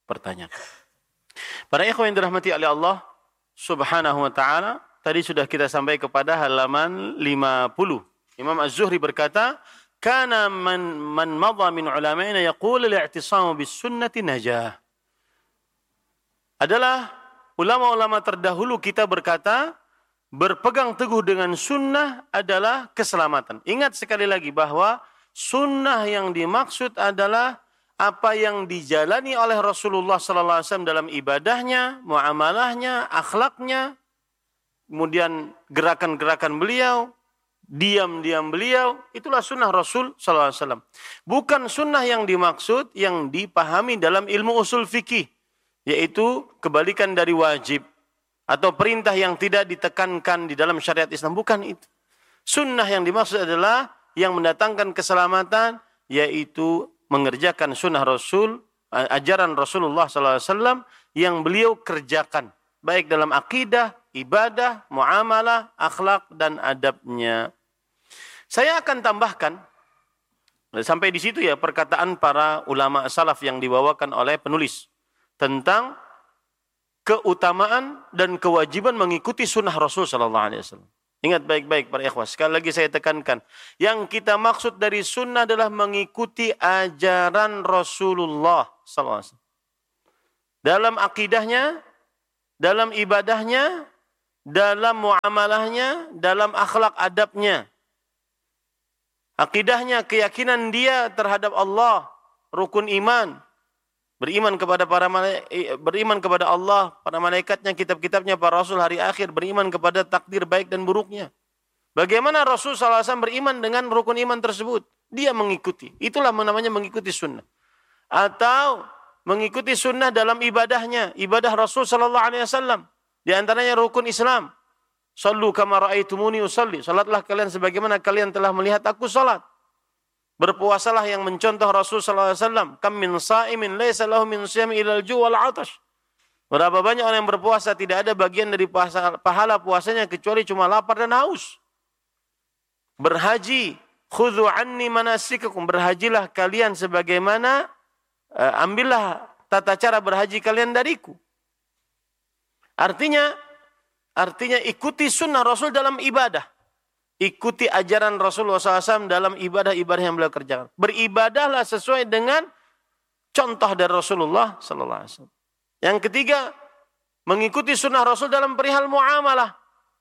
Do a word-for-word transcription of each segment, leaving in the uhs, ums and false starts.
pertanyakan. Para ikhwan yang dirahmati oleh Allah Subhanahu wa taala, tadi sudah kita sampai kepada halaman lima puluh. Imam Az-Zuhri berkata, "Kana man man madha min ulama'ina yaqulu al-i'tisamu bis sunnati najah." Adalah ulama-ulama terdahulu kita berkata, berpegang teguh dengan sunnah adalah keselamatan. Ingat sekali lagi bahwa sunnah yang dimaksud adalah apa yang dijalani oleh Rasulullah sallallahu alaihi wasallam dalam ibadahnya, muamalahnya, akhlaknya, kemudian gerakan-gerakan beliau, diam-diam beliau, itulah sunnah Rasul sallallahu alaihi wasallam. Bukan sunnah yang dimaksud yang dipahami dalam ilmu usul fikih, yaitu kebalikan dari wajib atau perintah yang tidak ditekankan di dalam syariat Islam. Bukan itu. Sunnah yang dimaksud adalah yang mendatangkan keselamatan, yaitu mengerjakan sunnah Rasul, ajaran Rasulullah sallallahu alaihi wasallam yang beliau kerjakan, baik dalam akidah, ibadah, muamalah, akhlak, dan adabnya. Saya akan tambahkan, sampai di situ ya perkataan para ulama salaf yang dibawakan oleh penulis tentang keutamaan dan kewajiban mengikuti sunnah Rasul sallallahu alaihi wasallam. Ingat baik-baik para ikhwah, sekali lagi saya tekankan, yang kita maksud dari sunnah adalah mengikuti ajaran Rasulullah sallallahu alaihi wasallam. Dalam akidahnya, dalam ibadahnya, dalam muamalahnya, dalam akhlak adabnya. Akidahnya, keyakinan dia terhadap Allah, rukun iman. Beriman kepada para malaikat, beriman kepada Allah, para malaikatnya, kitab-kitabnya, para rasul, hari akhir, beriman kepada takdir baik dan buruknya. Bagaimana Rasul sallallahu alaihi wasallam beriman dengan rukun iman tersebut? Dia mengikuti. Itulah namanya mengikuti sunnah. Atau mengikuti sunnah dalam ibadahnya, ibadah Rasul sallallahu alaihi wasallam. Di antaranya rukun Islam. Sallu kama ra'aitumuni usalli. Salatlah kalian sebagaimana kalian telah melihat aku salat. Berpuasalah yang mencontoh Rasul sallallahu alaihi wasallam. Kam min sa'imin laisa lahu min siyami ilal ju' wal 'atash. Berapa banyak orang yang berpuasa tidak ada bagian dari pahala puasanya kecuali cuma lapar dan haus. Berhaji, khudhu anni manasikakum. Berhajilah kalian sebagaimana uh, ambillah tata cara berhaji kalian dariku. Artinya artinya ikuti sunnah Rasul dalam ibadah. Ikuti ajaran Rasulullah sallallahu alaihi wasallam dalam ibadah-ibadah yang beliau kerjakan. Beribadahlah sesuai dengan contoh dari Rasulullah sallallahu alaihi wasallam. Yang ketiga, mengikuti sunnah Rasul dalam perihal muamalah.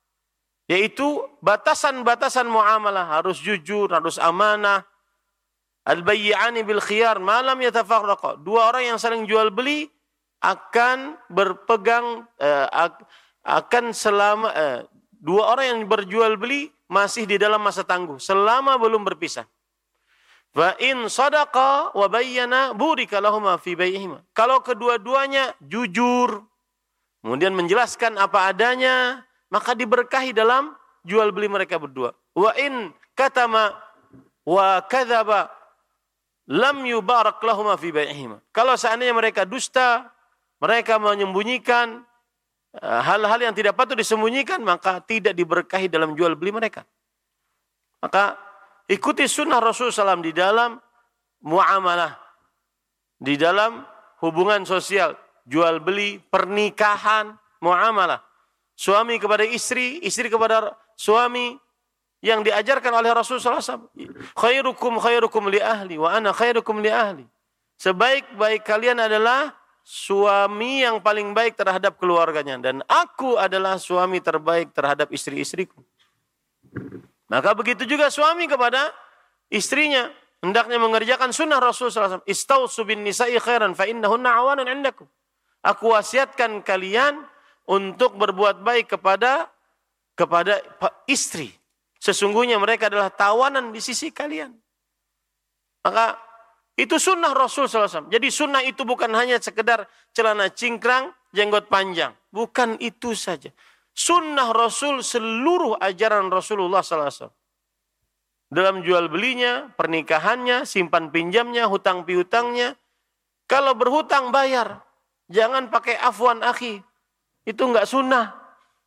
Yaitu batasan-batasan muamalah. Harus jujur, harus amanah. Al-bayyi'ani bil khiyar ma lam yatafarraqa. Dua orang yang saling jual beli akan berpegang, eh, akan selama... Eh, dua orang yang berjual beli masih di dalam masa tangguh selama belum berpisah. Wa in sadaqa wa bayyana burika lahuma fi bai'ihima. Kalau kedua-duanya jujur, kemudian menjelaskan apa adanya, maka diberkahi dalam jual beli mereka berdua. Wa in katama wa kadzaba lam yubarak lahuma fi bai'ihima. Kalau seandainya mereka dusta, mereka menyembunyikan hal-hal yang tidak patut disembunyikan, maka tidak diberkahi dalam jual beli mereka. Maka ikuti sunnah Rasul sallallahu alaihi wasallam di dalam muamalah, di dalam hubungan sosial, jual beli, pernikahan, muamalah. Suami kepada istri, istri kepada suami, yang diajarkan oleh Rasul sallallahu alaihi wasallam. Khairukum khairukum li ahli wa ana khairukum li ahli. Sebaik-baik kalian adalah suami yang paling baik terhadap keluarganya, dan aku adalah suami terbaik terhadap istri-istriku. Maka begitu juga suami kepada istrinya, hendaknya mengerjakan sunnah Rasul sallallahu alaihi wasallam. Istausu bin nisa'i khairan fa innahunna awanun 'indakum. Aku wasiatkan kalian untuk berbuat baik kepada kepada istri. Sesungguhnya mereka adalah tawanan di sisi kalian. Maka itu sunnah Rasul sallallahu alaihi wasallam. Jadi sunnah itu bukan hanya sekedar celana cingkrang, jenggot panjang. Bukan itu saja. Sunnah Rasul seluruh ajaran Rasulullah sallallahu alaihi wasallam. Dalam jual belinya, pernikahannya, simpan pinjamnya, hutang piutangnya. Kalau berhutang bayar. Jangan pakai afwan akhi. Itu enggak sunnah.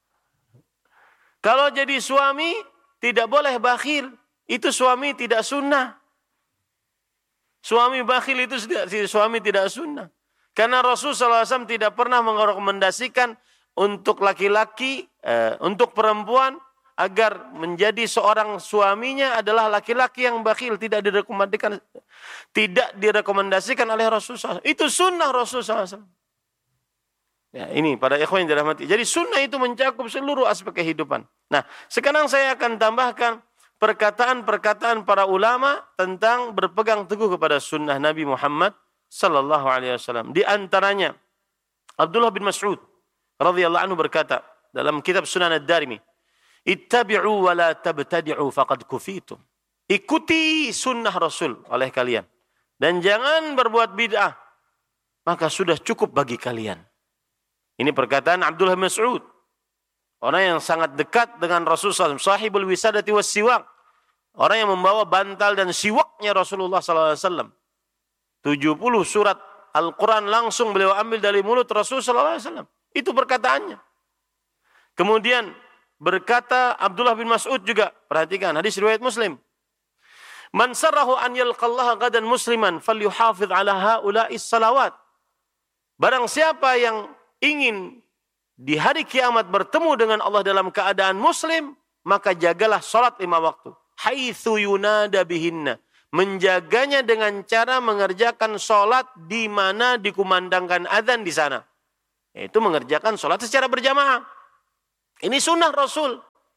Kalau jadi suami, tidak boleh bakhil. Itu suami tidak sunnah. Suami bakhil itu suami tidak sunnah. Karena Rasul sallallahu alaihi wasallam tidak pernah merekomendasikan untuk laki-laki, eh, untuk perempuan agar menjadi seorang suaminya adalah laki-laki yang bakhil. Tidak direkomendasikan, tidak direkomendasikan oleh Rasul sallallahu alaihi wasallam. Itu sunnah Rasul sallallahu alaihi wasallam. Ya, ini para ikhwan yang dirahmati. Jadi sunnah itu mencakup seluruh aspek kehidupan. Nah, sekarang saya akan tambahkan perkataan-perkataan para ulama tentang berpegang teguh kepada sunnah Nabi Muhammad sallallahu alaihi wasallam. Di antaranya Abdullah bin Mas'ud radhiyallahu anhu berkata dalam kitab Sunan Ad-Darimi, "Ittabi'u wa la tabtadi'u faqad kufitum." Ikuti sunnah Rasul oleh kalian dan jangan berbuat bid'ah, maka sudah cukup bagi kalian. Ini perkataan Abdullah bin Mas'ud, orang yang sangat dekat dengan Rasulullah sallallahu alaihi wasallam, sahibul wisadati was siwak, orang yang membawa bantal dan siwaknya Rasulullah sallallahu alaihi wasallam. tujuh puluh surat Al-Quran langsung beliau ambil dari mulut Rasul sallallahu alaihi wasallam. Itu perkataannya. Kemudian berkata Abdullah bin Mas'ud juga, perhatikan hadis riwayat Muslim. Man sarrahu an yalqallaha gadan musliman falyuhafidh ala haula'is salawat. Barang siapa yang ingin di hari kiamat bertemu dengan Allah dalam keadaan muslim, maka jagalah salat lima waktu. Haitsu yunada bihinna. Menjaganya dengan cara mengerjakan salat di mana dikumandangkan azan di sana. Yaitu mengerjakan salat secara berjamaah. Ini sunnah Rasul.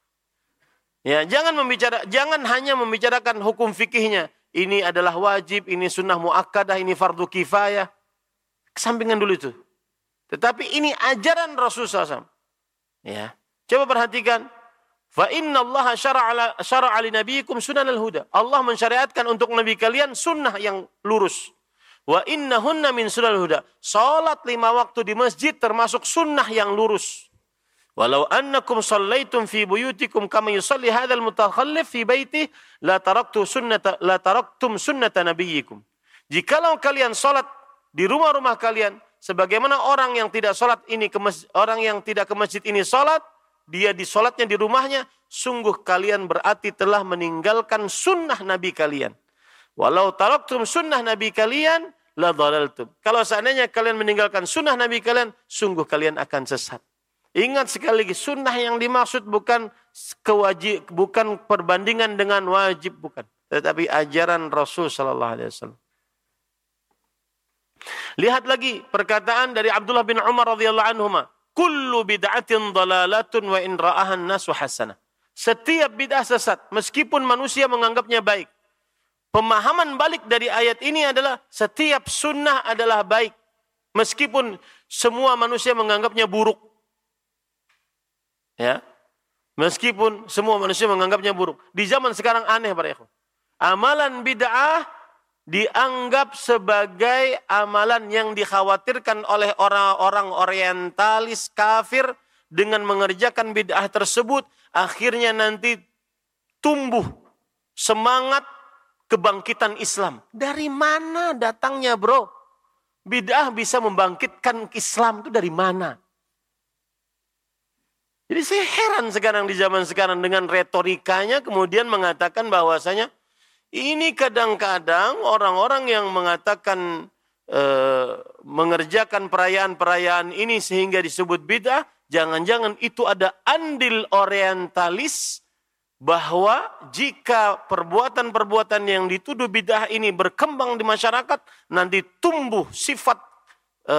Ya, jangan membicara, jangan hanya membicarakan hukum fikihnya. Ini adalah wajib, ini sunnah muakkadah, ini fardu kifayah. Kesampingan dulu itu. Tetapi ini ajaran Rasul sallallahu alaihi wasallam. Ya, coba perhatikan. Fa inna Allah syara'a syara'a li nabiyikum sunanal huda. Allah mensyariatkan untuk nabi kalian sunnah yang lurus. Wa innahunna min sunanal huda. Salat lima waktu di masjid termasuk sunnah yang lurus. Walau annakum shallaitum fi buyutikum kama yusalli hadzal mutakhallif fi baitihi la taraktu sunnata la taraktum sunnata nabiyyikum. Jikalau kalian salat di rumah-rumah kalian sebagaimana orang yang tidak salat ini ke masjid, orang yang tidak ke masjid ini salat, dia di salatnya di rumahnya, sungguh kalian berarti telah meninggalkan sunnah Nabi kalian. Walau taraktum sunnah Nabi kalian la dhalaltum. Kalau seandainya kalian meninggalkan sunnah Nabi kalian, sungguh kalian akan sesat. Ingat sekali lagi, sunnah yang dimaksud bukan kewajib, bukan perbandingan dengan wajib, bukan. Tetapi ajaran Rasul sallallahu alaihi wasallam. Lihat lagi perkataan dari Abdullah bin Umar radhiyallahu anhuma. Kullu bid'atin dalalatun wa in ra'ahan nasu hasanah. Setiap bid'ah sesat, meskipun manusia menganggapnya baik. Pemahaman balik dari ayat ini adalah setiap sunnah adalah baik. Meskipun semua manusia menganggapnya buruk. Ya, meskipun semua manusia menganggapnya buruk. Di zaman sekarang aneh para ikhwan. Amalan bid'ah dianggap sebagai amalan yang dikhawatirkan oleh orang-orang orientalis kafir. Dengan mengerjakan bid'ah tersebut, akhirnya nanti tumbuh semangat kebangkitan Islam. Dari mana datangnya bro? Bid'ah bisa membangkitkan Islam itu dari mana? Jadi saya heran sekarang di zaman sekarang dengan retorikanya kemudian mengatakan bahwasanya ini kadang-kadang orang-orang yang mengatakan e, mengerjakan perayaan-perayaan ini sehingga disebut bid'ah, jangan-jangan itu ada andil orientalis bahwa jika perbuatan-perbuatan yang dituduh bid'ah ini berkembang di masyarakat, nanti tumbuh sifat e,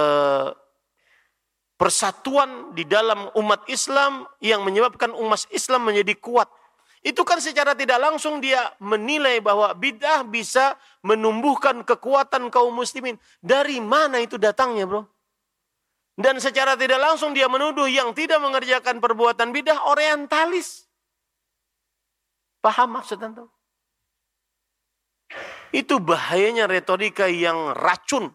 persatuan di dalam umat Islam yang menyebabkan umat Islam menjadi kuat. Itu kan secara tidak langsung dia menilai bahwa bid'ah bisa menumbuhkan kekuatan kaum muslimin. Dari mana itu datangnya bro? Dan secara tidak langsung dia menuduh yang tidak mengerjakan perbuatan bid'ah orientalis. Paham maksud anda? Itu bahayanya retorika yang racun.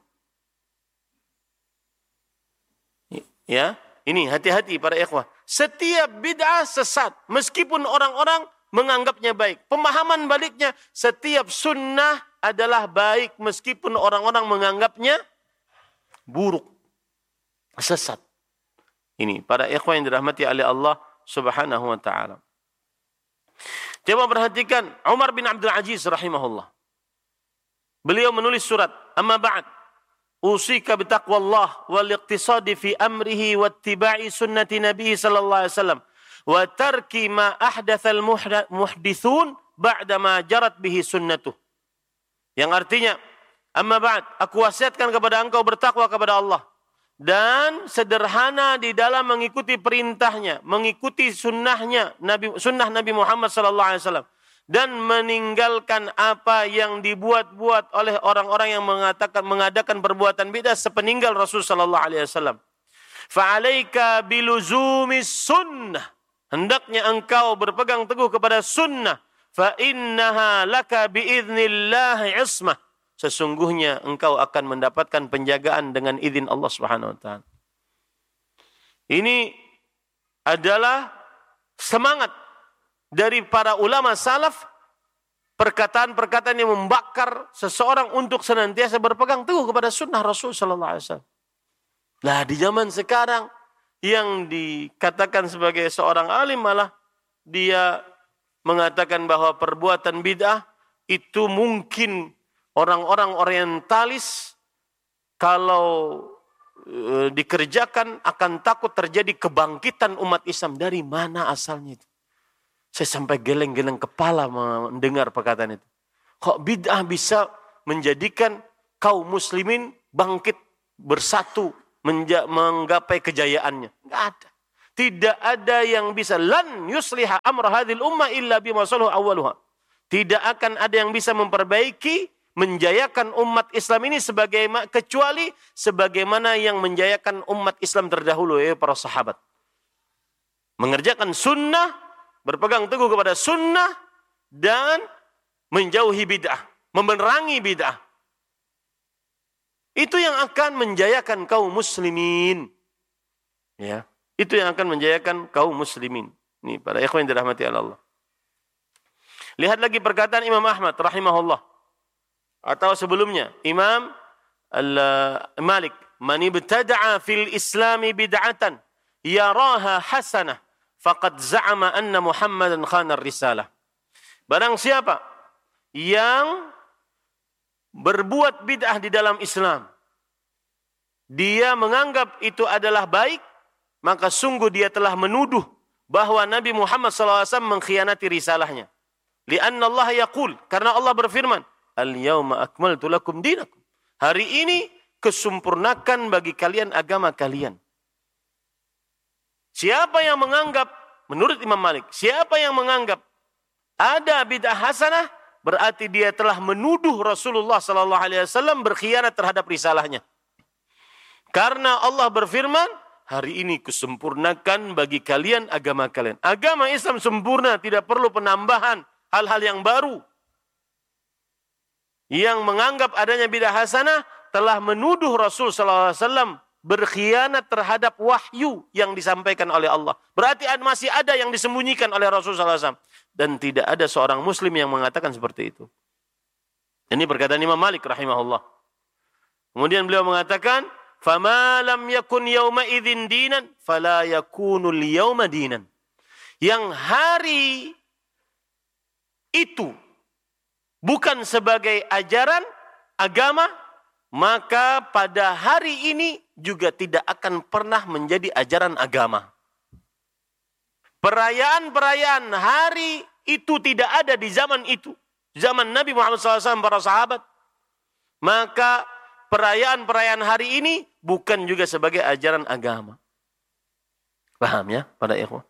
Ya, ini hati-hati para ikhwah. Setiap bid'ah sesat, meskipun orang-orang menganggapnya baik. Pemahaman baliknya, setiap sunnah adalah baik, meskipun orang-orang menganggapnya buruk, sesat. Ini para ikhwah yang dirahmati oleh Allah Subhanahu wa taala. Coba perhatikan Umar bin Abdul Aziz rahimahullah. Beliau menulis surat, amma ba'd. usika bitaqwallah wal iqtisadi fi amrihi wattiba'i sunnati nabi sallallahu alaihi wasallam wa tarki ma ahdatsal muhdithun ba'da ma jarat bihi sunnatuh. Yang artinya, amma ba'd, aku wasiatkan kepada engkau bertakwa kepada Allah dan sederhana di dalam mengikuti perintahnya, mengikuti sunnahnya, Nabi, sunnah Nabi Muhammad sallallahu alaihi wasallam, dan meninggalkan apa yang dibuat-buat oleh orang-orang yang mengatakan mengadakan perbuatan bidah sepeninggal Rasul sallallahu alaihi wasallam. Fa'alaika biluzumis sunnah. Hendaknya engkau berpegang teguh kepada sunnah. Fa innaha laka biiznillah ismah. Sesungguhnya engkau akan mendapatkan penjagaan dengan izin Allah Subhanahu wa taala. Ini adalah semangat dari para ulama salaf, perkataan-perkataan yang membakar seseorang untuk senantiasa berpegang teguh kepada sunnah Rasul sallallahu alaihi wasallam. Nah, di zaman sekarang yang dikatakan sebagai seorang alim malah dia mengatakan bahwa perbuatan bid'ah itu mungkin orang-orang orientalis kalau e, dikerjakan akan takut terjadi kebangkitan umat Islam. Dari mana asalnya itu? Saya sampai geleng-geleng kepala mendengar perkataan itu. Kok bid'ah bisa menjadikan kaum muslimin bangkit bersatu menja- menggapai kejayaannya? Enggak ada. Tidak ada yang bisa. Lan yusliha amra hadhil ummah illa bima salahu awwaluha. Tidak akan ada yang bisa memperbaiki, menjayakan umat Islam ini sebagaimana kecuali sebagaimana yang menjayakan umat Islam terdahulu, yaitu para sahabat. Mengerjakan sunnah, berpegang teguh kepada sunnah, dan menjauhi bid'ah, memerangi bid'ah. Itu yang akan menjayakan kaum muslimin. Ya, itu yang akan menjayakan kaum muslimin. Ini para ikhwan yang dirahmati Allah. Lihat lagi perkataan Imam Ahmad rahimahullah. Atau sebelumnya Imam Malik, man ibtada'a fil islami bid'atan yaraha hasanah faqad za'ama anna Muhammadan khana risalah. Barang siapa yang berbuat bid'ah di dalam Islam, dia menganggap itu adalah baik, maka sungguh dia telah menuduh bahwa Nabi Muhammad shallallahu alaihi wasallam mengkhianati risalahnya. Lianna Allah yaqul, karena Allah berfirman, al-yawma akmaltu lakum dinakum. Hari ini kesempurnakan bagi kalian agama kalian. Siapa yang menganggap, menurut Imam Malik, siapa yang menganggap ada bid'ah hasanah, berarti dia telah menuduh Rasulullah sallallahu alaihi wasallam berkhianat terhadap risalahnya. Karena Allah berfirman, hari ini kusempurnakan bagi kalian agama kalian. Agama Islam sempurna, tidak perlu penambahan hal-hal yang baru. Yang menganggap adanya bid'ah hasanah telah menuduh Rasul sallallahu alaihi wasallam berkhianat terhadap wahyu yang disampaikan oleh Allah. Berarti masih ada yang disembunyikan oleh Rasul sallallahu alaihi wasallam. Dan tidak ada seorang muslim yang mengatakan seperti itu. Ini perkataan Imam Malik rahimahullah. Kemudian beliau mengatakan, "Fama lam yakun yawma idzin dinan, fala yakunul yawma dinan." Yang hari itu bukan sebagai ajaran agama, maka pada hari ini juga tidak akan pernah menjadi ajaran agama. Perayaan-perayaan hari itu tidak ada di zaman itu. Zaman Nabi Muhammad shallallahu alaihi wasallam, para sahabat. Maka perayaan-perayaan hari ini bukan juga sebagai ajaran agama. Paham ya para ikhwan?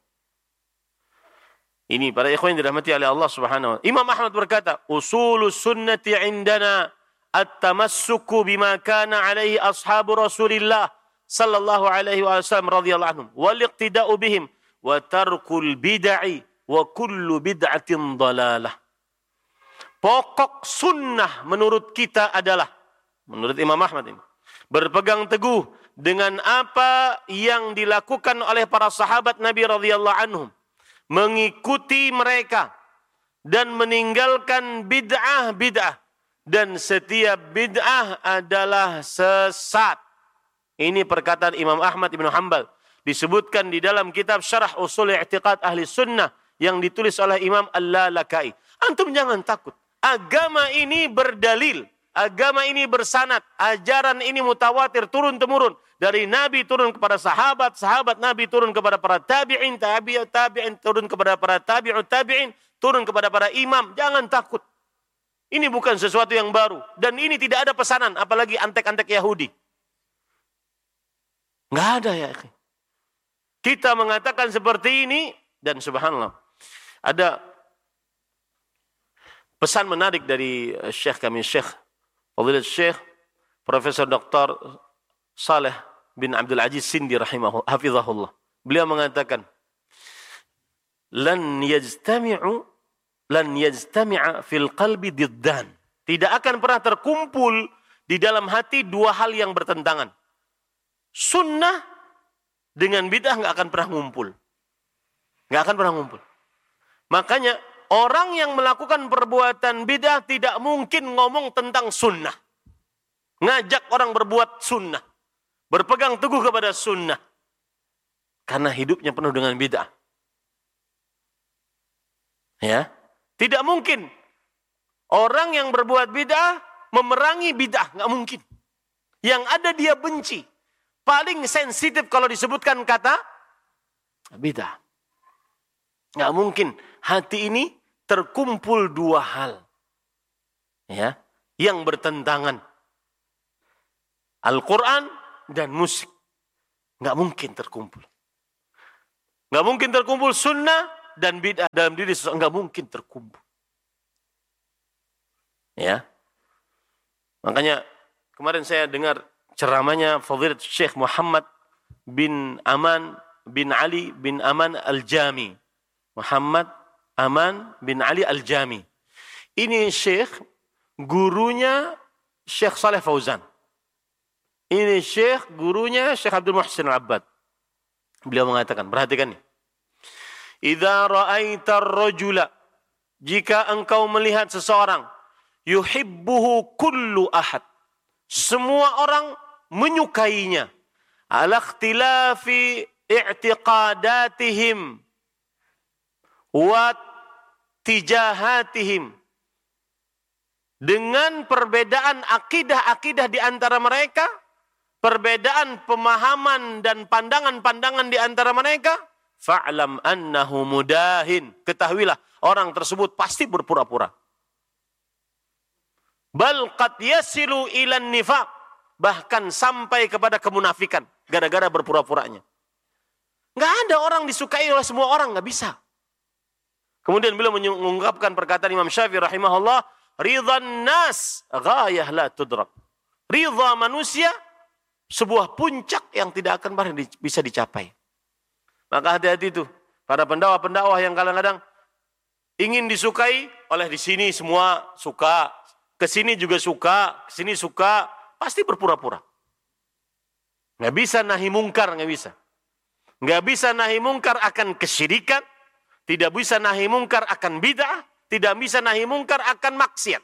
Ini para ikhwan yang dirahmati oleh Allah Subhanahu wa taala. Imam Ahmad berkata, "Usulus sunnati indana at-tamassuku bima kana alaihi ashabu Rasulillah sallallahu alaihi wasallam radhiyallahu anhum wal iqtida'u bihim wa tarkul bid'ah wa kullu bid'atin dhalalah." Pokok sunnah menurut kita adalah, menurut Imam Ahmad ini, berpegang teguh dengan apa yang dilakukan oleh para sahabat Nabi radhiyallahu anhum, mengikuti mereka dan meninggalkan bid'ah-bid'ah, dan setiap bid'ah adalah sesat. Ini perkataan Imam Ahmad bin Hanbal, disebutkan di dalam kitab Syarah Ushul I'tiqad Ahli Sunnah yang ditulis oleh Imam Al-Lalaka'i. Antum jangan takut. Agama ini berdalil agama ini bersanad, ajaran ini mutawatir turun-temurun. Dari Nabi turun kepada sahabat, sahabat Nabi turun kepada para tabi'in, tabi'ut tabi'in turun kepada para tabi'ut tabi'in, turun kepada para imam. Jangan takut. Ini bukan sesuatu yang baru. Dan ini tidak ada pesanan, apalagi antek-antek Yahudi. Nggak ada ya. Kita mengatakan seperti ini, dan subhanallah, ada pesan menarik dari Syekh kami, Syekh Fadilat Syekh Profesor Doktor Saleh bin Abdul Aziz Sindi rahimahullah, hafizahullah. Beliau mengatakan, lan yajtami'u lan yajtami'a fil qalbi diddan. Tidak akan pernah terkumpul di dalam hati dua hal yang bertentangan. Sunnah dengan bid'ah nggak akan pernah ngumpul. Nggak akan pernah ngumpul. Makanya orang yang melakukan perbuatan bid'ah tidak mungkin ngomong tentang sunnah. Ngajak orang berbuat sunnah. Berpegang teguh kepada sunnah. Karena hidupnya penuh dengan bid'ah. Ya, tidak mungkin orang yang berbuat bid'ah memerangi bid'ah. Nggak mungkin. Yang ada dia benci. Paling sensitif kalau disebutkan kata bid'ah. Nggak mungkin hati ini terkumpul dua hal, ya, yang bertentangan. Al-Quran dan musik. Nggak mungkin terkumpul. Nggak mungkin terkumpul sunnah dan bid'ah dalam diri seseorang. Nggak mungkin terkumpul. Ya. Makanya kemarin saya dengar ceramahnya Fadilat Syekh Muhammad bin Aman bin Ali bin Aman Al-Jami. Muhammad Aman bin Ali Al-Jami. Ini Syekh, gurunya Syekh Saleh Fauzan. Ini Syekh, gurunya Syekh Abdul Muhsin Al-Abbad. Beliau mengatakan, perhatikan nih. Idza ra'aita ar-rajula, jika engkau melihat seseorang, yuhibbuhu kullu ahad, semua orang menyukainya, ala ikhtilafi i'tiqadatihim wa tijahatihim, dengan perbedaan akidah-akidah di antara mereka, perbedaan pemahaman dan pandangan-pandangan di antara mereka, fa'lam annahu mudahin, ketahuilah orang tersebut pasti berpura-pura. Bal qad yasilu ilan nifaq, bahkan sampai kepada kemunafikan gara-gara berpura-puranya. Enggak ada orang disukai oleh semua orang, enggak bisa. Kemudian beliau mengungkapkan perkataan Imam Syafi'i rahimahullah, ridhan nas ghayah la tudrak. Ridha manusia sebuah puncak yang tidak akan pernah bisa dicapai. Maka hati-hati itu para pendakwah-pendakwah yang kadang-kadang ingin disukai oleh di sini semua suka, ke sini juga suka, ke sini suka, pasti berpura-pura. Nggak bisa nahi mungkar, nggak bisa. Nggak bisa nahi mungkar akan kesyirikan, tidak bisa nahi mungkar akan bid'ah, tidak bisa nahi mungkar akan maksiat.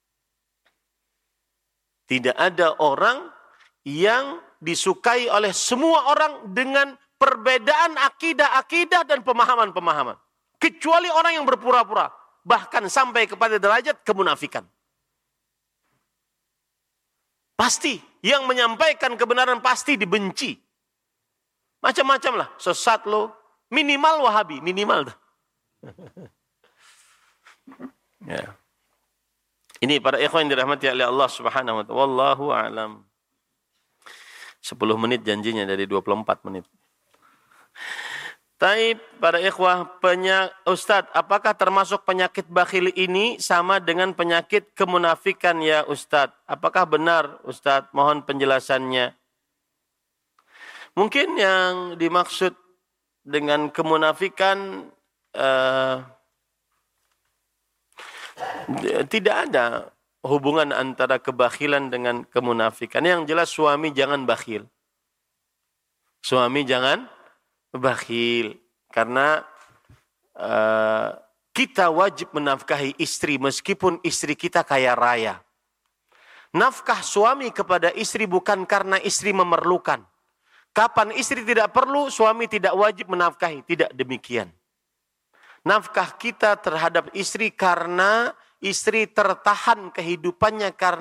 Tidak ada orang yang disukai oleh semua orang dengan perbedaan akidah-akidah dan pemahaman-pemahaman. Kecuali orang yang berpura-pura, bahkan sampai kepada derajat kemunafikan. Pasti, yang menyampaikan kebenaran pasti dibenci. Macam-macam lah, sesat lo, minimal Wahabi, minimal. Ya. Ini para ikhwan yang dirahmati oleh Allah Subhanahu wa taala. Wallahu a'lam. sepuluh menit janjinya dari dua puluh empat menit. Taib para ikhwah, penyak, Ustadz, apakah termasuk penyakit bakhil ini sama dengan penyakit kemunafikan ya Ustadz? Apakah benar Ustadz? Mohon penjelasannya. Mungkin yang dimaksud dengan kemunafikan uh, tidak ada hubungan antara kebakhilan dengan kemunafikan. Yang jelas suami jangan bakhil. Suami jangan bakhil. Karena uh, kita wajib menafkahi istri meskipun istri kita kaya raya. Nafkah suami kepada istri bukan karena istri memerlukan. Kapan istri tidak perlu, suami tidak wajib menafkahi. Tidak demikian. Nafkah kita terhadap istri karena istri tertahan kehidupannya karena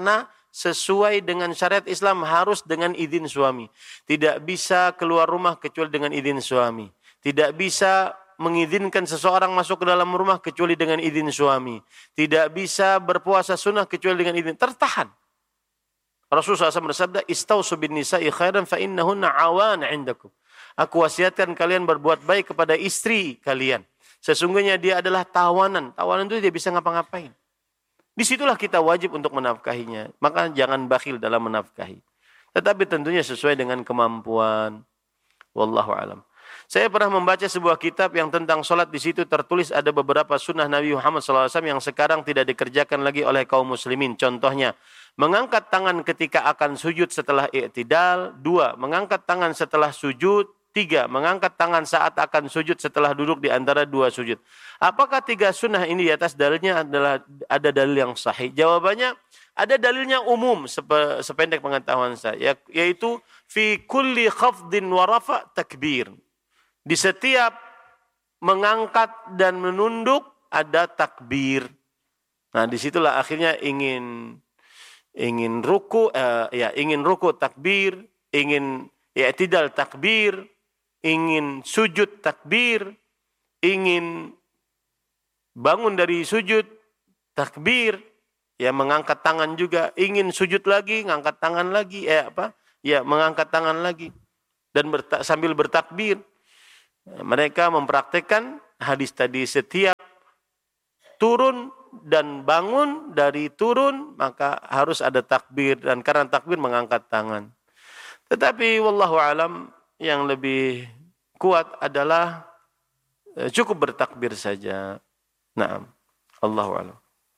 sesuai dengan syariat Islam harus dengan izin suami. Tidak bisa keluar rumah kecuali dengan izin suami. Tidak bisa mengizinkan seseorang masuk ke dalam rumah kecuali dengan izin suami. Tidak bisa berpuasa sunnah kecuali dengan izin. Tertahan. Rasulullah shallallahu alaihi wasallam bersabda, "Istausu bin nisa'i khairan fa innahunna awan 'indakum." Aku wasiatkan kalian berbuat baik kepada istri kalian. Sesungguhnya dia adalah tawanan. Tawanan itu dia bisa ngapa-ngapain. Disitulah kita wajib untuk menafkahinya. Maka jangan bakhil dalam menafkahi. Tetapi tentunya sesuai dengan kemampuan. Wallahu a'lam. Saya pernah membaca sebuah kitab yang tentang sholat. Di situ tertulis ada beberapa sunnah Nabi Muhammad shallallahu alaihi wasallam yang sekarang tidak dikerjakan lagi oleh kaum muslimin. Contohnya, mengangkat tangan ketika akan sujud setelah i'tidal. Dua, mengangkat tangan setelah sujud. Tiga, mengangkat tangan saat akan sujud setelah duduk di antara dua sujud. Apakah tiga sunnah ini di atas dalilnya adalah ada dalil yang sahih? Jawabannya, ada dalilnya umum sepe, sependek pengetahuan saya. Yaitu, fi kulli khafdin wa rafa' takbir. Di setiap mengangkat dan menunduk ada takbir. Nah, disitulah akhirnya ingin ingin ruku, eh, ya ingin ruku takbir, ingin i'tidal takbir, ingin sujud takbir, ingin bangun dari sujud takbir, ya mengangkat tangan juga, ingin sujud lagi, ngangkat tangan lagi, eh apa? Ya mengangkat tangan lagi dan berta- sambil bertakbir. Mereka mempraktekkan hadis tadi, setiap turun dan bangun dari turun maka harus ada takbir, dan karena takbir mengangkat tangan. Tetapi wallahu alam yang lebih kuat adalah cukup bertakbir saja. Naam. Allahu alam.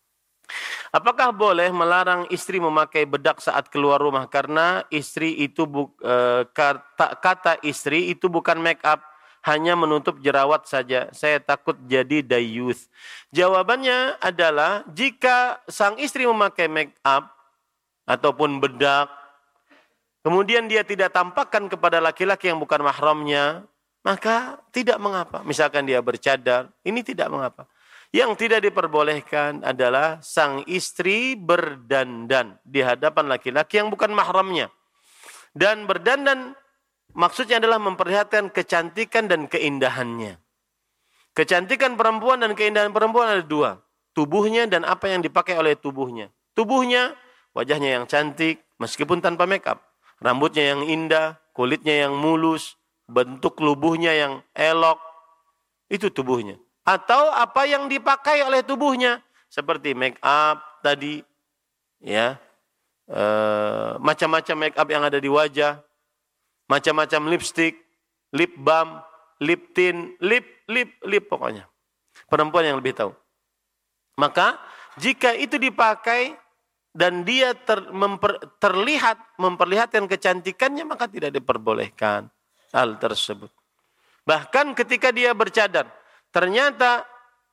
Apakah boleh melarang istri memakai bedak saat keluar rumah karena istri itu bu, e, kata, kata istri itu bukan make up, hanya menutup jerawat saja. Saya takut jadi dayuth. Jawabannya adalah jika sang istri memakai make up ataupun bedak, kemudian dia tidak tampakkan kepada laki-laki yang bukan mahramnya, maka tidak mengapa. Misalkan dia bercadar, ini tidak mengapa. Yang tidak diperbolehkan adalah sang istri berdandan di hadapan laki-laki yang bukan mahramnya. Dan berdandan maksudnya adalah memperlihatkan kecantikan dan keindahannya. Kecantikan perempuan dan keindahan perempuan ada dua. Tubuhnya dan apa yang dipakai oleh tubuhnya. Tubuhnya, wajahnya yang cantik meskipun tanpa make up. Rambutnya yang indah, kulitnya yang mulus, bentuk tubuhnya yang elok. Itu tubuhnya. Atau apa yang dipakai oleh tubuhnya. Seperti make up tadi. ya, e, Macam-macam make up yang ada di wajah. Macam-macam lipstick, lip balm, lip tint, lip, lip, lip pokoknya. Perempuan yang lebih tahu. Maka jika itu dipakai dan dia ter, memper, terlihat, memperlihatkan kecantikannya, maka tidak diperbolehkan hal tersebut. Bahkan ketika dia bercadar, ternyata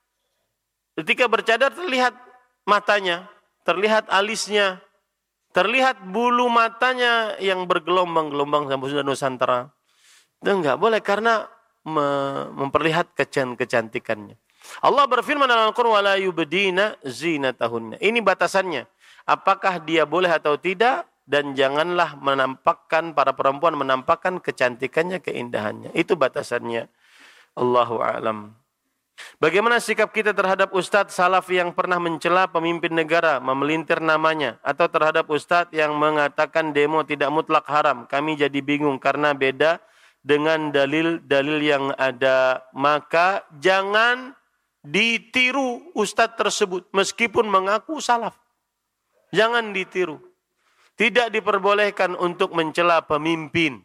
ketika bercadar terlihat matanya, terlihat alisnya, terlihat bulu matanya yang bergelombang-gelombang sampai sudah Nusantara. Itu enggak boleh karena memperlihatkan kecantikannya. Allah berfirman dalam Al-Qur'an, "Wala yubdina zinatahunna." Ini batasannya. Apakah dia boleh atau tidak, dan janganlah menampakkan, para perempuan menampakkan kecantikannya, keindahannya. Itu batasannya. Allahu a'lam. Bagaimana sikap kita terhadap ustadz salaf yang pernah mencela pemimpin negara, memelintir namanya, atau terhadap ustadz yang mengatakan demo tidak mutlak haram? Kami jadi bingung karena beda dengan dalil-dalil yang ada. Maka jangan ditiru ustadz tersebut meskipun mengaku salaf. Jangan ditiru. Tidak diperbolehkan untuk mencela pemimpin.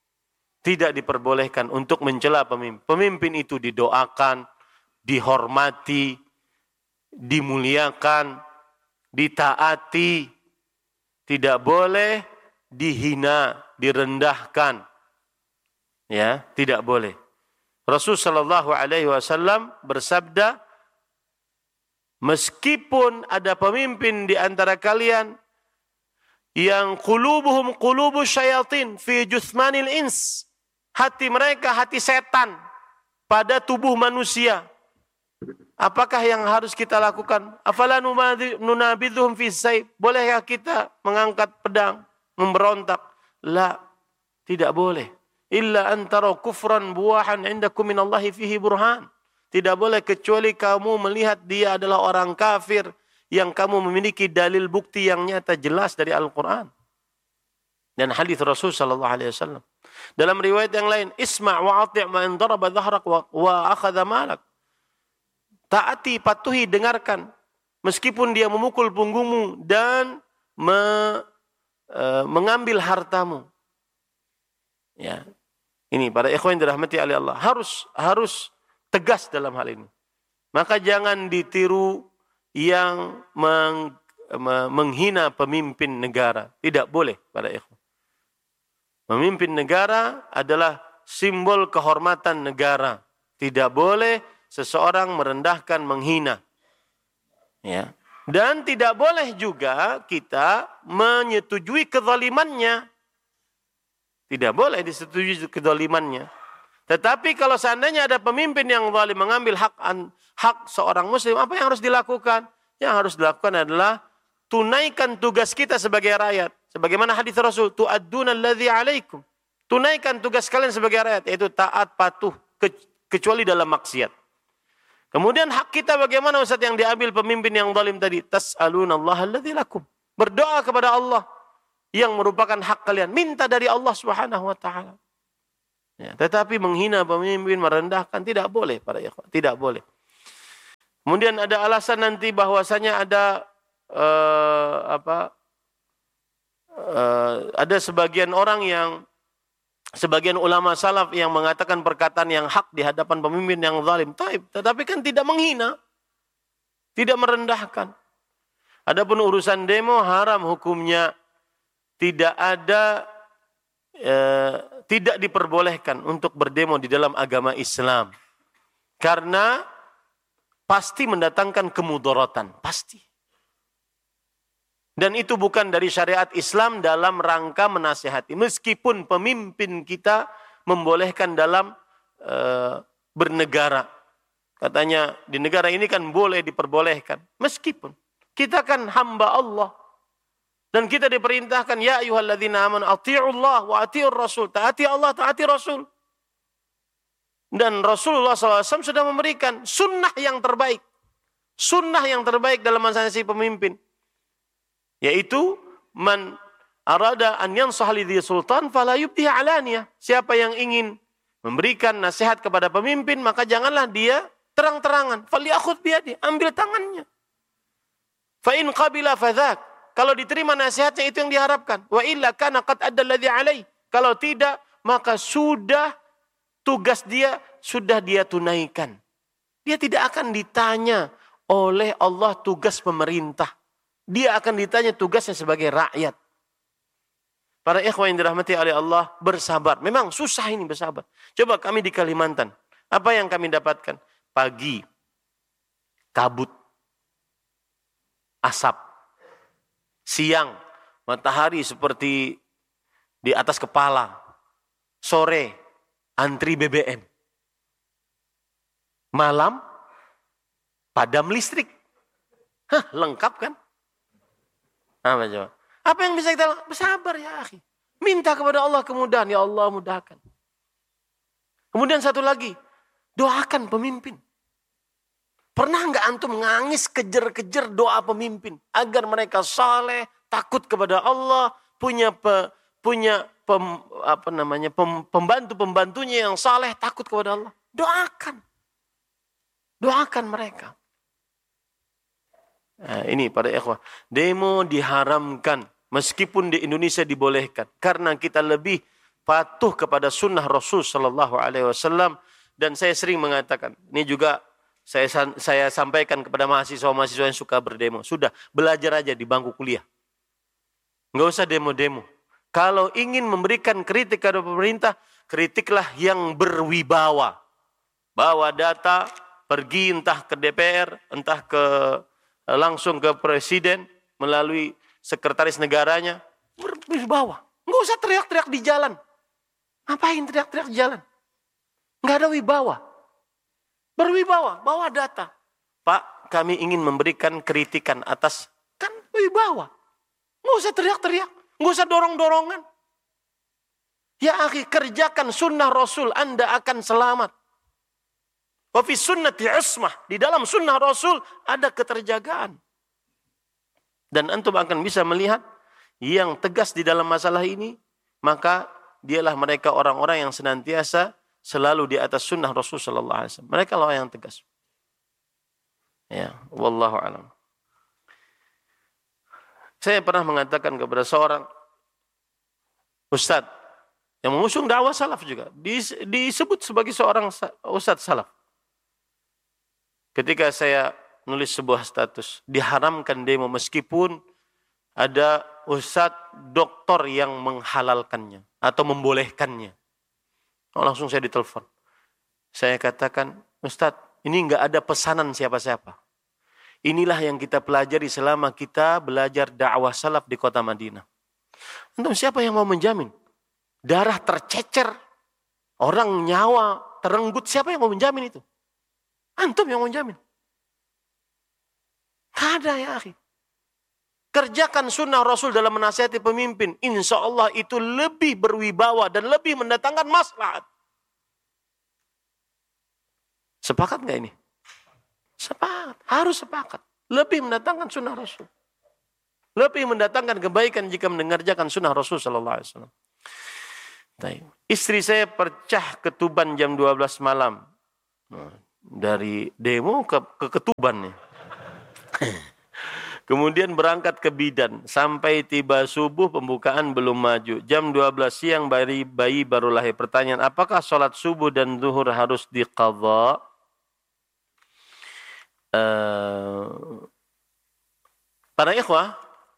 Tidak diperbolehkan untuk mencela pemimpin. Pemimpin itu didoakan, dihormati, dimuliakan, ditaati. Tidak boleh dihina, direndahkan. Ya, tidak boleh. Rasul sallallahu alaihi wasallam bersabda, meskipun ada pemimpin di antara kalian yang qulubuhum qulubu syayatin fi juthmanil ins, hati mereka hati setan pada tubuh manusia, Apakah yang harus kita lakukan? Afala nunabidhuhum fi sayf? Bolehkah kita mengangkat pedang, memberontak? La, tidak boleh. Illa antara kufran buahan indakum minallahi fihi burhan. Tidak boleh kecuali kamu melihat dia adalah orang kafir yang kamu memiliki dalil bukti yang nyata jelas dari Al-Quran dan hadis Rasul sallallahu alaihi wasallam. Dalam riwayat yang lain, isma' wa ati' ma in daraba dhahrak wa, wa akhadha malak. Taati, patuhi, dengarkan meskipun dia memukul punggungmu dan me, e, mengambil hartamu. Ya. Ini para ikhwan yang dirahmati oleh Allah, harus harus tegas dalam hal ini. Maka jangan ditiru yang meng, me, menghina pemimpin negara. Tidak boleh para ikhwan. Pemimpin negara adalah simbol kehormatan negara. Tidak boleh seseorang merendahkan, menghina. Ya. Dan tidak boleh juga kita menyetujui kezalimannya. Tidak boleh disetujui kezalimannya. Tetapi kalau seandainya ada pemimpin yang zalim mengambil hak hak seorang muslim, apa yang harus dilakukan? Yang harus dilakukan adalah tunaikan tugas kita sebagai rakyat. Sebagaimana hadis Rasul, tu'adduna alladzi 'alaikum. Tunaikan tugas kalian sebagai rakyat, yaitu taat, patuh, kecuali dalam maksiat. Kemudian hak kita bagaimana Ustaz yang diambil pemimpin yang zalim tadi? Tas'alunallaha alladzi lakum. Berdoa kepada Allah yang merupakan hak kalian. Minta dari Allah Subhanahu wa taala. Ya, tetapi menghina pemimpin, merendahkan tidak boleh para ikhwan, tidak boleh. Kemudian ada alasan nanti bahwasanya ada uh, apa? Uh, ada sebagian orang yang Sebagian ulama salaf yang mengatakan perkataan yang hak di hadapan pemimpin yang zalim. Tetapi kan tidak menghina. Tidak merendahkan. Adapun urusan demo haram hukumnya. Tidak ada, eh, tidak diperbolehkan untuk berdemo di dalam agama Islam. Karena pasti mendatangkan kemudaratan. Pasti. Dan itu bukan dari syariat Islam dalam rangka menasihati. Meskipun pemimpin kita membolehkan dalam e, bernegara. Katanya di negara ini kan boleh diperbolehkan. Meskipun kita kan hamba Allah. Dan kita diperintahkan, ya ayyuhalladzina amanu ati'ullah wa ati'ur rasul. Taati Allah, taati Rasul. Dan Rasulullah shallallahu alaihi wasallam sudah memberikan sunnah yang terbaik. Sunnah yang terbaik dalam menasihati pemimpin. Yaitu man arada an yansah lidhi sultan fala yubdi alaniyah. Siapa yang ingin memberikan nasihat kepada pemimpin, maka janganlah dia terang-terangan. Falyakhudh biyadi, ambil tangannya. Fa in qabila fadzak. Kalau diterima nasihatnya itu yang diharapkan. Wa illa kana qad adda alladhi alaihi. Kalau tidak, maka sudah tugas dia sudah dia tunaikan. Dia tidak akan ditanya oleh Allah tugas pemerintah. Dia akan ditanya tugasnya sebagai rakyat. Para ikhwan yang dirahmati oleh Allah, bersabar. Memang susah ini bersabar. Coba kami di Kalimantan. Apa yang kami dapatkan? Pagi, kabut, asap. Siang, matahari seperti di atas kepala. Sore, antri B B M. Malam, padam listrik. Hah, lengkap kan? Apa coba? Apa yang bisa kita lakukan? Bersabar ya akhi. Minta kepada Allah kemudahan. Ya Allah mudahkan. Kemudian satu lagi. Doakan pemimpin. Pernah enggak antum ngangis kejar-kejar doa pemimpin. Agar mereka saleh, takut kepada Allah. Punya pe, punya pem, apa namanya pem, pembantu-pembantunya yang saleh, takut kepada Allah. Doakan. Doakan mereka. Nah, ini para ikhwah, demo diharamkan meskipun di Indonesia dibolehkan karena kita lebih patuh kepada sunnah Rasul Sallallahu Alaihi Wasallam. Dan saya sering mengatakan, ini juga saya saya sampaikan kepada mahasiswa-mahasiswa yang suka berdemo, sudah belajar aja di bangku kuliah, nggak usah demo-demo. Kalau ingin memberikan kritik kepada pemerintah, kritiklah yang berwibawa, bawa data, pergi entah ke D P R, entah ke langsung ke presiden melalui sekretaris negaranya, berwibawa. Nggak usah teriak-teriak di jalan. Ngapain teriak-teriak di jalan? Nggak ada wibawa. Berwibawa, bawa data. Pak, kami ingin memberikan kritikan atas, kan wibawa. Nggak usah teriak-teriak, nggak usah dorong-dorongan. Ya akhi, kerjakan sunnah Rasul, Anda akan selamat. Wa fi sunnati ismah, di dalam sunnah Rasul ada keterjagaan. Dan antum akan bisa melihat yang tegas di dalam masalah ini, maka dialah mereka orang-orang yang senantiasa selalu di atas sunnah Rasul sallallahu alaihi wasallam. Mereka lah yang tegas. Ya, wallahu a'lam. Saya pernah mengatakan kepada seorang ustaz yang mengusung dakwah salaf juga, disebut sebagai seorang ustaz salaf. Ketika saya nulis sebuah status, diharamkan demo meskipun ada ustaz doktor yang menghalalkannya atau membolehkannya. Oh, langsung saya ditelepon. Saya katakan, Ustaz, ini enggak ada pesanan siapa-siapa. Inilah yang kita pelajari selama kita belajar dakwah salaf di kota Madinah. Untuk siapa yang mau menjamin? Darah tercecer, orang nyawa terenggut, siapa yang mau menjamin itu? Antum yang mau menjamin. Tidak ada ya akhi. Kerjakan sunnah Rasul dalam menasihati pemimpin. Insya Allah itu lebih berwibawa dan lebih mendatangkan maslahat. Sepakat nggak ini? Sepakat. Harus sepakat. Lebih mendatangkan sunnah Rasul. Lebih mendatangkan kebaikan jika mendengarkan sunnah Rasul sallallahu alaihi wasallam. Istri saya pecah ketuban jam dua belas malam. Dari demo ke, ke ketuban nih. Kemudian berangkat ke bidan. Sampai tiba subuh pembukaan belum maju. Jam dua belas siang bayi, bayi baru lahir. Pertanyaan, apakah sholat subuh dan zuhur harus diqadha? Uh, para ikhwah,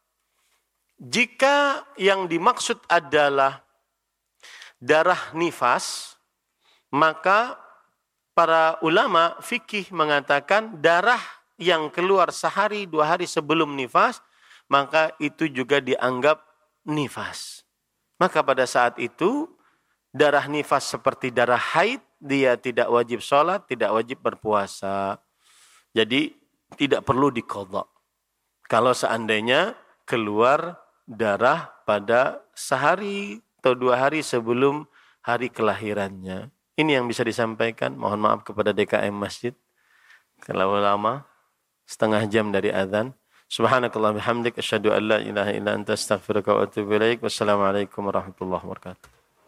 jika yang dimaksud adalah darah nifas, maka para ulama fikih mengatakan darah yang keluar sehari dua hari sebelum nifas, maka itu juga dianggap nifas. Maka pada saat itu darah nifas seperti darah haid, dia tidak wajib sholat, tidak wajib berpuasa. Jadi tidak perlu diqadha. Kalau seandainya keluar darah pada sehari atau dua hari sebelum hari kelahirannya. Ini yang bisa disampaikan. Mohon maaf kepada D K M Masjid. Kalau lama, setengah jam dari azan. Subhanakallah bihamdik. Asyhadu an la ilaha illa anta astaghfiruka wa atubu ilaik. Wassalamualaikum warahmatullahi wabarakatuh.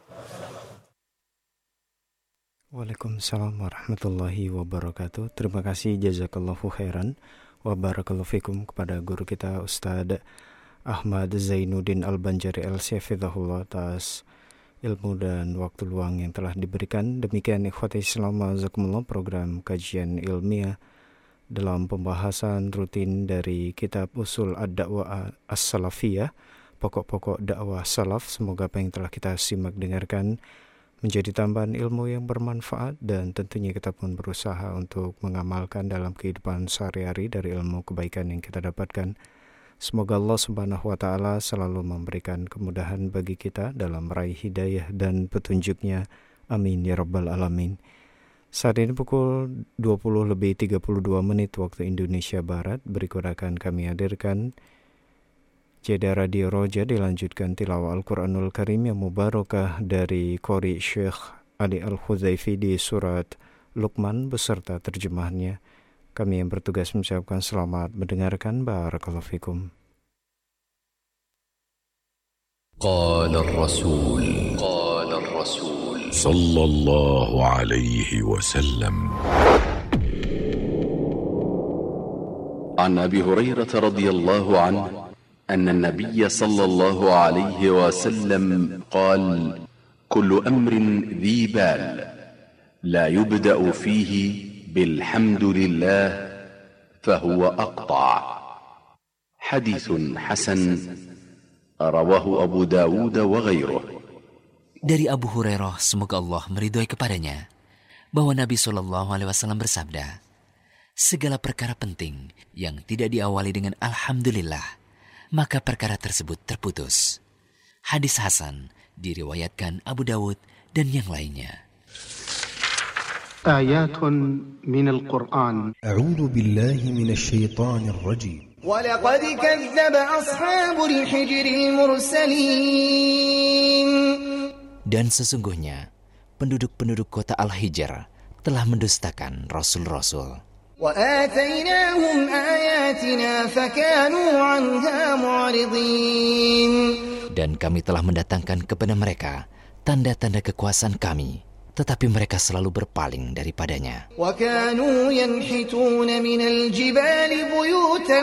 Waalaikumsalam warahmatullahi wabarakatuh. Terima kasih jazakallahu khairan wa barakallahu fikum kepada guru kita Ustadz Ahmad Zainuddin Al-Banjari Al-Syafidhahullah atas ilmu dan waktu luang yang telah diberikan. Demikian ikhwati Islam azakumullah, program kajian ilmiah dalam pembahasan rutin dari kitab Usul Ad-Da'wah As-Salafiyah, pokok-pokok dakwah salaf. Semoga apa yang telah kita simak dengarkan menjadi tambahan ilmu yang bermanfaat, dan tentunya kita pun berusaha untuk mengamalkan dalam kehidupan sehari-hari dari ilmu kebaikan yang kita dapatkan. Semoga Allah Subhanahu wa Ta'ala selalu memberikan kemudahan bagi kita dalam meraih hidayah dan petunjuknya. Amin ya Rabbal Alamin. Saat ini pukul dua puluh lebih tiga puluh dua menit waktu Indonesia Barat. Berikut akan kami hadirkan Jeda Radio Roja, dilanjutkan tilawah Al-Quranul Karim yang mubarakah dari Qori Syekh Ali Al-Huzaifi di surat Luqman beserta terjemahannya. Kami yang bertugas mengucapkan selamat mendengarkan. Barakallahu fikum. Qala ar-Rasul Qala ar-Rasul sallallahu alaihi wasallam. An Abi Hurairah radhiyallahu anhu أن النبي صلى الله عليه وسلم قال كل أمر ذي بال لا يبدأ فيه بالحمد لله فهو أقطع. حديث حسن رواه أبو داود وغيره. Dari Abu Hurairah, semoga Allah meridhoi kepadanya, bahwa Nabi shallallahu alaihi wasallam bersabda, segala perkara penting yang tidak diawali dengan Alhamdulillah, maka perkara tersebut terputus. Hadis Hasan diriwayatkan Abu Dawud dan yang lainnya. آيات من القرآن. أعوذ بالله من الشيطان الرجيم. ولقد كذب أصحاب الحجر المرسلين. Dan sesungguhnya penduduk-penduduk kota Al-Hijr telah mendustakan rasul-rasul. وآتيناهم آياتنا فكانوا عنها معرضين. Dan kami telah mendatangkan kepada mereka tanda-tanda kekuasaan kami, tetapi mereka selalu berpaling daripadanya. وكانوا ينحتون من الجبال بيوتا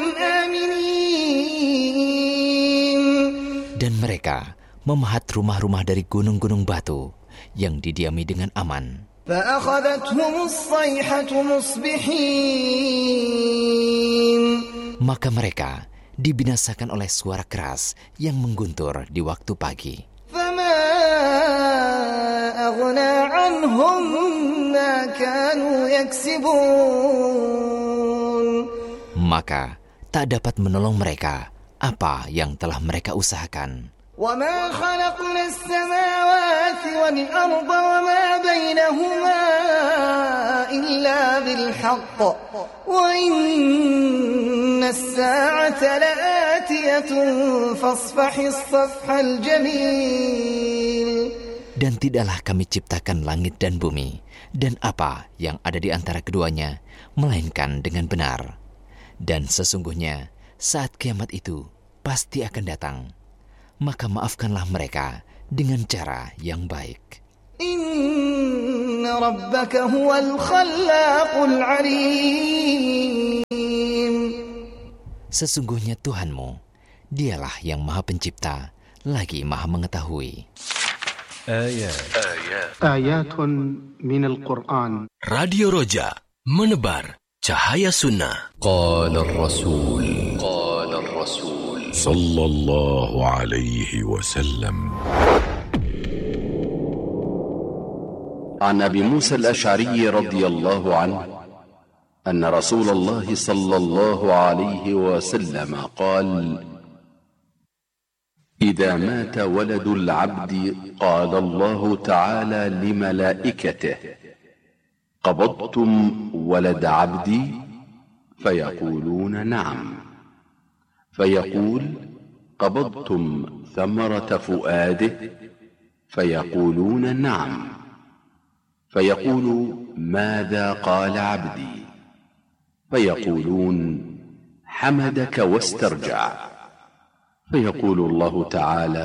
آمنين. Dan mereka memahat rumah-rumah dari gunung-gunung batu yang didiami dengan aman. فأخذتهم الصيحة مصبحين. Maka mereka dibinasakan oleh suara keras yang mengguntur di waktu pagi. فما أغنى عنهم ما كانوا يكسبون. Maka tak dapat menolong mereka apa yang telah mereka usahakan. وما خلقنا السماوات والأرض وما بينهما إلا بالحق وإن الساعة لآتية فاصفح الصفح الجميل. Dan tidaklah kami ciptakan langit dan bumi dan apa yang ada di antara keduanya, melainkan dengan benar. Dan sesungguhnya saat kiamat itu pasti akan datang. Maka maafkanlah mereka dengan cara yang baik. Inna rabbaka huwal khallaqul alim. Sesungguhnya Tuhanmu, dialah yang maha pencipta, lagi maha mengetahui. Ayat. آيات من القرآن. Radio Roja, menebar cahaya sunnah. قال الرسول قال الرسول صلى الله عليه وسلم عن أبي موسى الأشعري رضي الله عنه أن رسول الله صلى الله عليه وسلم قال: إذا مات ولد العبد قال الله تعالى لملائكته: قبضتم ولد عبدي؟ فيقولون نعم. فيقول: قبضتم ثمرة فؤاده؟ فيقولون نعم. فيقول: ماذا قال عبدي؟ فيقولون: حمدك واسترجع. فيقول الله تعالى: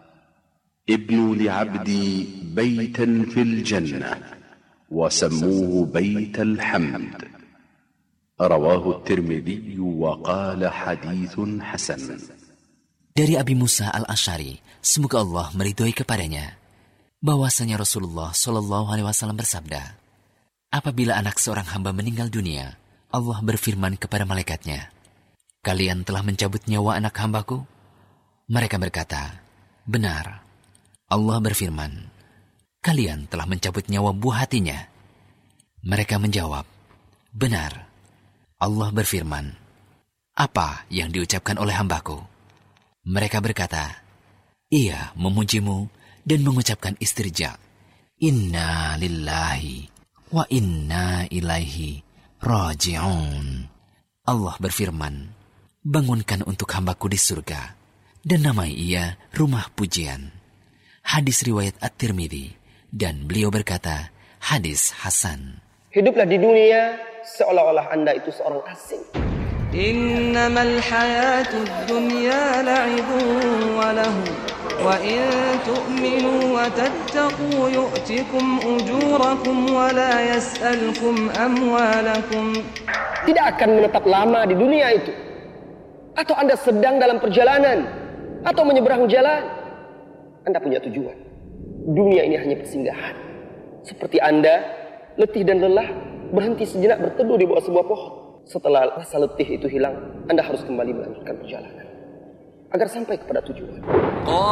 ابنوا لعبدي بيتا في الجنة وسموه بيت الحمد. رواه الترمذي وقال حديث حسن. Dari Abi Musa Al-Asy'ari, semoga Allah meridhoi kepadanya, bahwasanya Rasulullah Shallallahu Alaihi Wasallam bersabda, apabila anak seorang hamba meninggal dunia, Allah berfirman kepada malaikatnya, kalian telah mencabut nyawa anak hambaku? Mereka berkata, benar. Allah berfirman, kalian telah mencabut nyawa buah hatinya? Mereka menjawab, benar. Allah berfirman, apa yang diucapkan oleh hambaku? Mereka berkata, ia memujimu dan mengucapkan istirja. Inna lillahi wa inna ilaihi raji'un. Allah berfirman, bangunkan untuk hambaku di surga dan namai ia rumah pujian. Hadis riwayat At-Tirmidzi, dan beliau berkata, hadis hasan. Hiduplah di dunia seolah-olah Anda itu seorang asing. Innamal hayatud dunya la'ibun wa lahu wa in tu'minu wa tattaqu yu'tikum ujurakum wa la yas'alkum amwalakum. Tidak akan menetap lama di dunia itu. Atau Anda sedang dalam perjalanan atau menyeberang jalan, Anda punya tujuan. Dunia ini hanya persinggahan. Seperti Anda letih dan lelah, berhenti sejenak berteduh di bawah sebuah pohon. Setelah rasa letih itu hilang, Anda harus kembali melanjutkan perjalanan agar sampai kepada tujuan.